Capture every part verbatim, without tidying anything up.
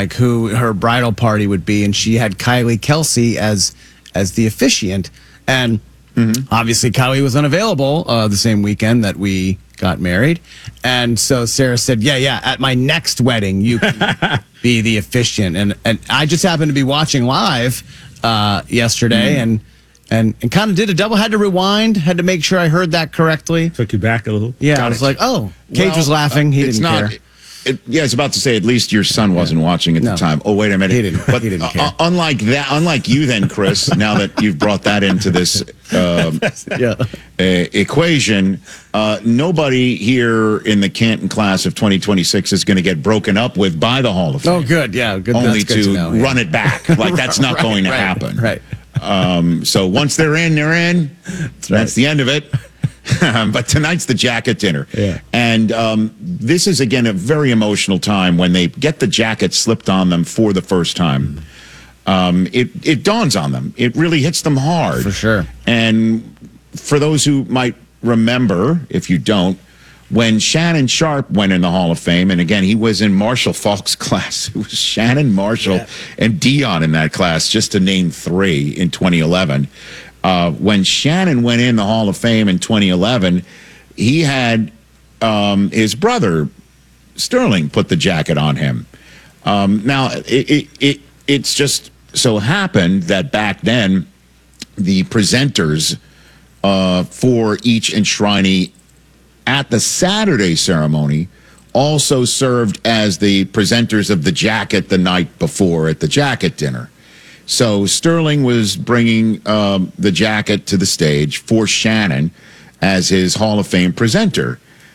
like who her bridal party would be, and she had Kylie Kelsey as as the officiant, and mm-hmm. obviously Kylie was unavailable uh, the same weekend that we got married, and so Sarah said, "Yeah, yeah, at my next wedding, you can be the officiant." And and I just happened to be watching live uh, yesterday, mm-hmm. and. And and kind of did a double. Had to rewind. Had to make sure I heard that correctly. Took you back a little. Yeah, Got I was it. like, oh, Cage well, was laughing. He uh, it's didn't not, care. It, yeah, I was about to say, at least your son wasn't yeah. watching at no. the time. Oh, wait a minute. He didn't. But he didn't care. Uh, unlike that, unlike you, then, Chris. Now that you've brought that into this um, yeah. uh, equation, uh, nobody here in the Canton class of twenty twenty-six is going to get broken up with by the Hall of Fame. Oh, good. Yeah, good. Only That's good to, to know, yeah. run it back. Like that's not right, going to right, happen. Right. Um, so once they're in, they're in. That's, right. That's the end of it. But tonight's the jacket dinner. Yeah. And um, this is, again, a very emotional time when they get the jacket slipped on them for the first time. Um, it, it dawns on them. It really hits them hard. For sure. And for those who might remember, if you don't, when Shannon Sharpe went in the Hall of Fame, and again, he was in Marshall Falk's class. It was Shannon, Marshall, yeah. and Dion in that class, just to name three in twenty eleven. Uh, when Shannon went in the Hall of Fame in twenty eleven, he had um, his brother, Sterling, put the jacket on him. Um, now, it, it, it it's just so happened that back then, the presenters uh, for each enshrinee at the Saturday ceremony also served as the presenters of the jacket the night before at the jacket dinner. So Sterling was bringing um, the jacket to the stage for Shannon as his Hall of Fame presenter.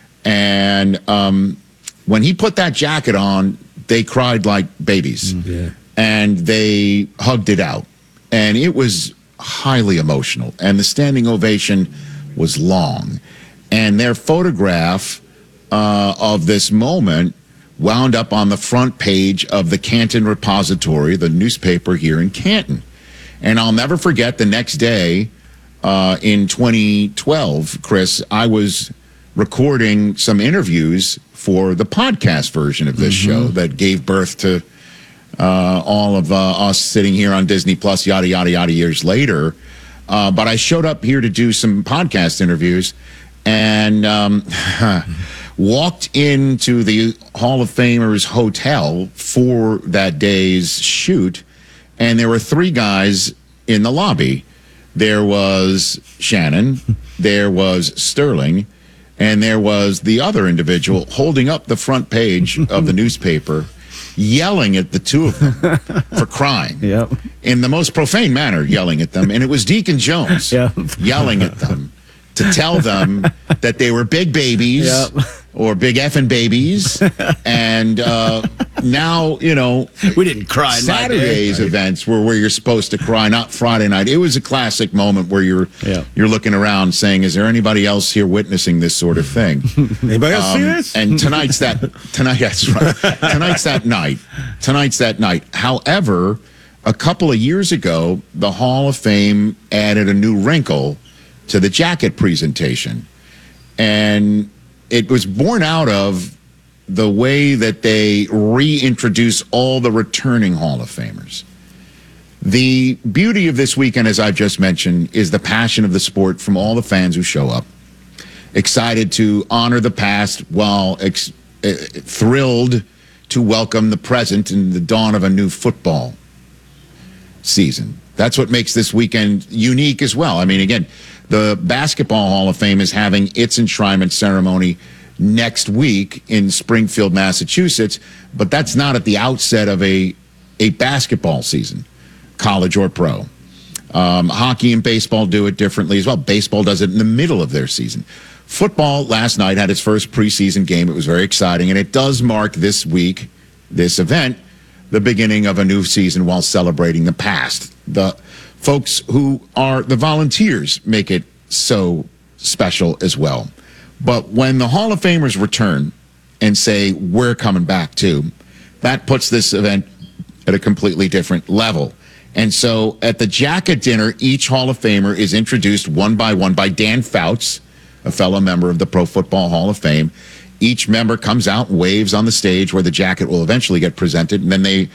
And um, when he put that jacket on, they cried like babies. Yeah. And they hugged it out. And it was highly emotional. And the standing ovation was long. And their photograph uh, of this moment wound up on the front page of the Canton Repository, the newspaper here in Canton. And I'll never forget the next day uh, in twenty twelve, Chris, I was recording some interviews for the podcast version of this mm-hmm. show that gave birth to uh, all of uh, us sitting here on Disney Plus, yada, yada, yada, years later. Uh, but I showed up here to do some podcast interviews and um, walked into the Hall of Famers hotel for that day's shoot, and there were three guys in the lobby. There was Shannon, there was Sterling, and there was the other individual holding up the front page of the newspaper, yelling at the two of them for crying. Yep. In the most profane manner, yelling at them. And it was Deacon Jones yep. yelling at them to tell them that they were big babies yep. or big effing babies. And uh, now, you know, we didn't cry. Saturday's right. events were where you're supposed to cry, not Friday night. It was a classic moment where you're yep. you're looking around saying, is there anybody else here witnessing this sort of thing? Anybody else um, see this? And tonight's that tonight that's right. Tonight's that night. Tonight's that night. However, a couple of years ago, the Hall of Fame added a new wrinkle to the jacket presentation. And it was born out of the way that they reintroduce all the returning Hall of Famers. The beauty of this weekend, as I've just mentioned, is the passion of the sport from all the fans who show up. Excited to honor the past while ex- uh, thrilled to welcome the present and the dawn of a new football season. That's what makes this weekend unique as well. I mean, again, the Basketball Hall of Fame is having its enshrinement ceremony next week in Springfield, Massachusetts, but that's not at the outset of a, a basketball season, college or pro. Um, hockey and baseball do it differently as well. Baseball does it in the middle of their season. Football last night had its first preseason game. It was very exciting, and it does mark this week, this event, the beginning of a new season while celebrating the past. The folks who are the volunteers make it so special as well. But when the Hall of Famers return and say, we're coming back too, that puts this event at a completely different level. And so at the jacket dinner, each Hall of Famer is introduced one by one by Dan Fouts, a fellow member of the Pro Football Hall of Fame. Each member comes out and waves on the stage where the jacket will eventually get presented, and then they